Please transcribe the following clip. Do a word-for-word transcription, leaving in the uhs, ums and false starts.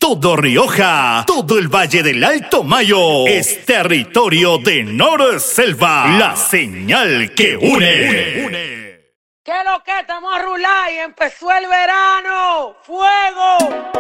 todo Rioja, todo el Valle del Alto Mayo es territorio de Nor Selva, la señal que une. ¿Qué lo que estamos a rular y empezó el verano? ¡Fuego!